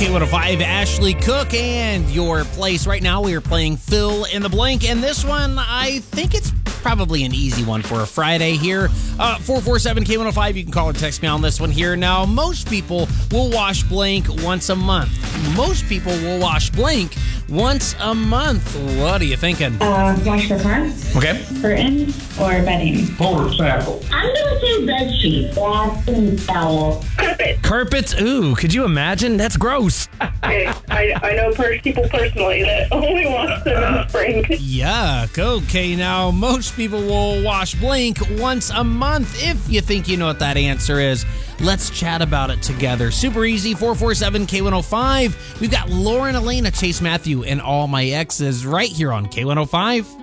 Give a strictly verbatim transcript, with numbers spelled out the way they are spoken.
K one oh five, Ashley Cook, and your place. Right now we are playing Fill in the Blank, and this one, I think it's probably an easy one for a Friday here. Uh, four four seven K one oh five, you can call or text me on this one here. Now, most people will wash blank once a month. Most people will wash blank once a month. What are you thinking? Uh, wash the car. Okay. Curtain or bedding. Motorcycle. I'm going to say bed sheet. Bathroom towel. Carpet. Carpets? Ooh, could you imagine? That's gross. Okay, I, I know per- people personally that only wash them in the spring. Yuck. Okay, now most people will wash blank once a month. If you think you know what that answer is, let's chat about it together. Super easy, four four seven K one oh five. We've got Lauren, Elena, Chase Matthew, and all my exes right here on K one oh five.